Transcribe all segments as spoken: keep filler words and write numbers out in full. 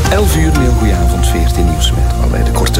elf uur, een heel goede avond, veertien nieuws met allerlei de korte.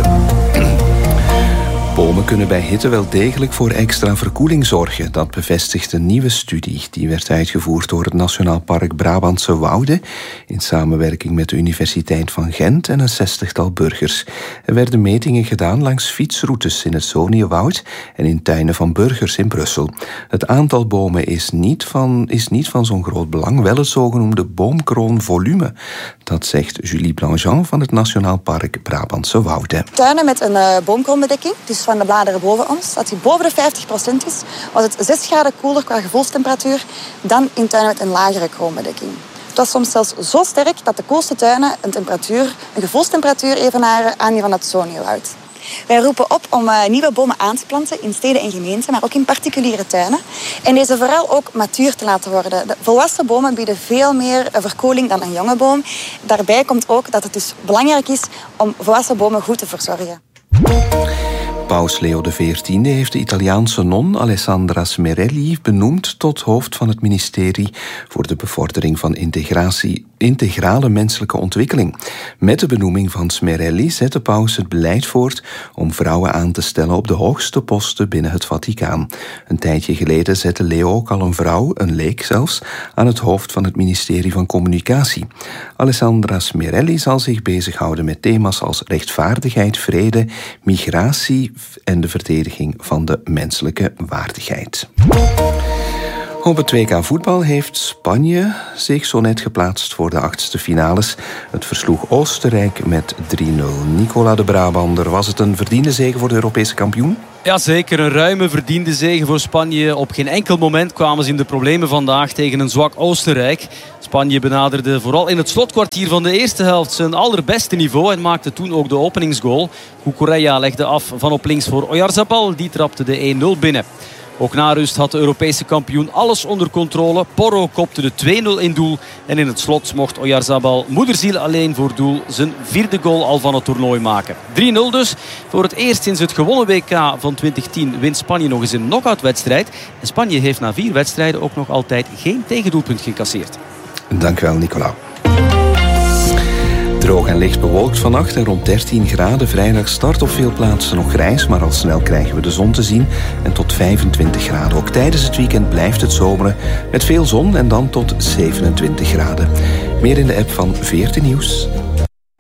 Bomen kunnen bij hitte wel degelijk voor extra verkoeling zorgen. Dat bevestigt een nieuwe studie. Die werd uitgevoerd door het Nationaal Park Brabantse Wouden in samenwerking met de Universiteit van Gent en een zestigtal burgers. Er werden metingen gedaan langs fietsroutes in het Zoniewoud en in tuinen van burgers in Brussel. Het aantal bomen is niet van, is niet van zo'n groot belang, wel het zogenoemde boomkroonvolume. Dat zegt Julie Blanjean van het Nationaal Park Brabantse Wouden. Tuinen met een uh, boomkroonbedekking, dus van de bladeren boven ons, als die boven de vijftig procent is, was het zes graden koeler qua gevoelstemperatuur dan in tuinen met een lagere kroonbedekking. Het was soms zelfs zo sterk dat de koelste tuinen een, temperatuur, een gevoelstemperatuur evenaren aan die van het Zoniewoud. Wij roepen op om uh, nieuwe bomen aan te planten in steden en gemeenten, maar ook in particuliere tuinen. En deze vooral ook matuur te laten worden. De volwassen bomen bieden veel meer verkoeling dan een jonge boom. Daarbij komt ook dat het dus belangrijk is om volwassen bomen goed te verzorgen. Paus Leo de veertiende heeft de Italiaanse non Alessandra Smerelli benoemd tot hoofd van het ministerie voor de bevordering van integratie, integrale menselijke ontwikkeling. Met de benoeming van Smerelli zet de paus het beleid voort om vrouwen aan te stellen op de hoogste posten binnen het Vaticaan. Een tijdje geleden zette Leo ook al een vrouw, een leek zelfs, aan het hoofd van het ministerie van Communicatie. Alessandra Smerelli zal zich bezighouden met thema's als rechtvaardigheid, vrede, migratie en de verdediging van de menselijke waardigheid. Op het W K voetbal heeft Spanje zich zo net geplaatst voor de achtste finales. Het versloeg Oostenrijk met drie nul. Nicola de Brabander, was het een verdiende zege voor de Europese kampioen? Ja, zeker. Een ruime verdiende zege voor Spanje. Op geen enkel moment kwamen ze in de problemen vandaag tegen een zwak Oostenrijk. Spanje benaderde vooral in het slotkwartier van de eerste helft zijn allerbeste niveau en maakte toen ook de openingsgoal. Cucurella legde af van op links voor Oyarzabal. Die trapte de één nul binnen. Ook na rust had de Europese kampioen alles onder controle. Porro kopte de twee nul in doel. En in het slot mocht Oyarzabal moederziel alleen voor doel zijn vierde goal al van het toernooi maken. drie nul dus. Voor het eerst sinds het gewonnen W K van twintig tien wint Spanje nog eens een knock-outwedstrijd. En Spanje heeft na vier wedstrijden ook nog altijd geen tegendoelpunt gecasseerd. Dank u wel, Nicola. Droog en licht bewolkt vannacht en rond dertien graden. Vrijdag start op veel plaatsen nog grijs, maar al snel krijgen we de zon te zien. En tot vijfentwintig graden. Ook tijdens het weekend blijft het zomeren met veel zon en dan tot zevenentwintig graden. Meer in de app van veertien Nieuws.